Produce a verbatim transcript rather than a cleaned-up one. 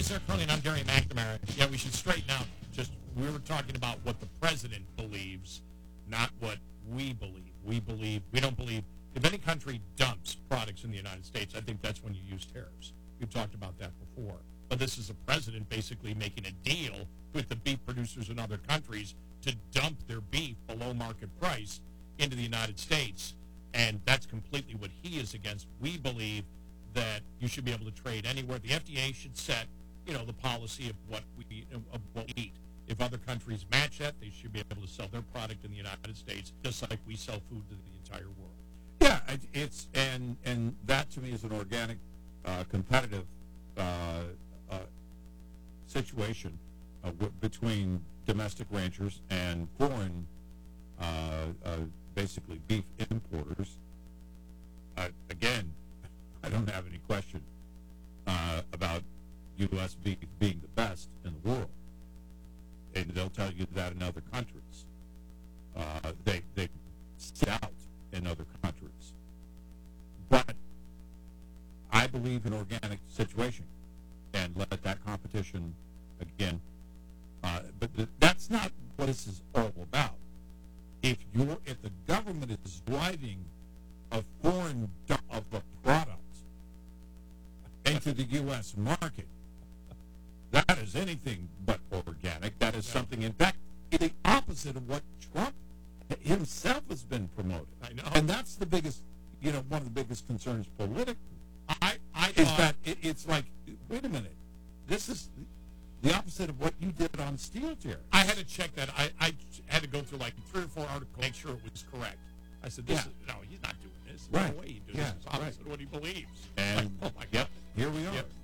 is Eric Curley, and I'm Gary McNamara. Yeah, we should straighten out. Just we were talking about what the president believes, not what we believe. We believe we don't believe if any country dumps products in the United States, I think that's when you use tariffs. We've talked about that before. But this is a president basically making a deal with the beef producers in other countries to dump their beef below market price into the United States, and that's completely what he is against. We believe that you should be able to trade anywhere. The F D A should set, you know, the policy of what we of what we eat. If other countries match that, they should be able to sell their product in the United States just like we sell food to the entire world. Yeah, it's and and that to me is an organic, uh, competitive uh, uh, situation uh, w- between domestic ranchers and foreign, uh, uh, basically beef importers. Uh, again, I don't have any question uh, about U S beef being the best in the world, and they'll tell you that in other countries. Uh, they they sit out in other countries, but I believe in organic situation and let that competition again. Uh, but th- that's not what this is all about. If you're if the government is driving a foreign dump of a product into the U S market, that is anything but organic. That is something, in fact, the opposite of what Trump himself has been promoting. I know. And that's the biggest, you know, one of the biggest concerns politically. I, I is thought, that it, it's like, wait a minute, this is the opposite of what you did on steel tariffs. I had to check that. I, I had to go through like three or four articles to make sure it was correct. I said, this Yeah. is, no, he's not doing this. Right. No way he does Yeah, this. It's opposite right. of what he believes. And like, oh, my yep, God. here we are. Yep.